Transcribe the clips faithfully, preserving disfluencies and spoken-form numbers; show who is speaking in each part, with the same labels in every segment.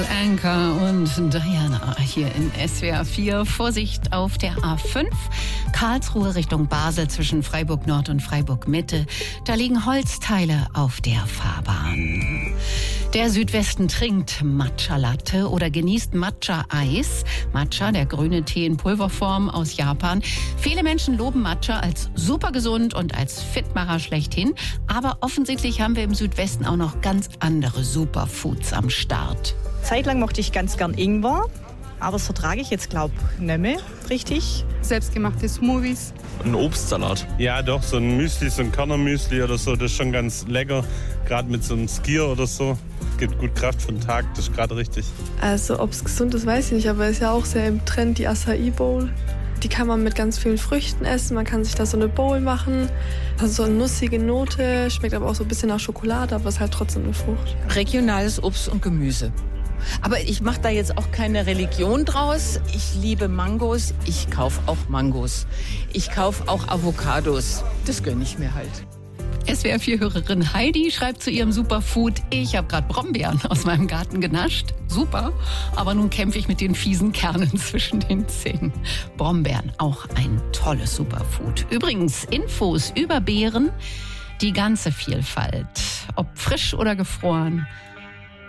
Speaker 1: Anchor und Diana hier in S W R vier. Vorsicht auf der A fünf, Karlsruhe Richtung Basel zwischen Freiburg Nord und Freiburg Mitte. Da liegen Holzteile auf der Fahrbahn. Der Südwesten trinkt Matcha-Latte oder genießt Matcha-Eis. Matcha, der grüne Tee in Pulverform aus Japan. Viele Menschen loben Matcha als super gesund und als Fitmacher schlechthin. Aber offensichtlich haben wir im Südwesten auch noch ganz andere Superfoods am Start.
Speaker 2: Zeitlang mochte ich ganz gern Ingwer, aber das vertrage ich jetzt, glaube ich, nicht mehr richtig.
Speaker 3: Selbstgemachte Smoothies.
Speaker 4: Ein Obstsalat.
Speaker 5: Ja, doch, so ein Müsli, so ein Körnermüsli oder so, das ist schon ganz lecker. Gerade mit so einem Skier oder so. Gibt gut Kraft für den Tag, das ist gerade richtig.
Speaker 6: Also, ob es gesund ist, weiß ich nicht, aber es ist ja auch sehr im Trend, die Acai Bowl. Die kann man mit ganz vielen Früchten essen, man kann sich da so eine Bowl machen. Also so eine nussige Note, schmeckt aber auch so ein bisschen nach Schokolade, aber ist halt trotzdem eine Frucht.
Speaker 7: Regionales Obst und Gemüse. Aber ich mache da jetzt auch keine Religion draus. Ich liebe Mangos, ich kaufe auch Mangos. Ich kaufe auch Avocados. Das gönne ich mir halt.
Speaker 1: S W R vier-Hörerin Heidi schreibt zu ihrem Superfood: Ich habe gerade Brombeeren aus meinem Garten genascht. Super, aber nun kämpfe ich mit den fiesen Kernen zwischen den Zähnen. Brombeeren, auch ein tolles Superfood. Übrigens, Infos über Beeren, die ganze Vielfalt, ob frisch oder gefroren.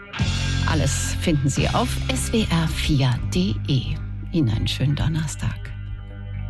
Speaker 1: Alles finden Sie auf S W R vier punkt de. Ihnen einen schönen Donnerstag.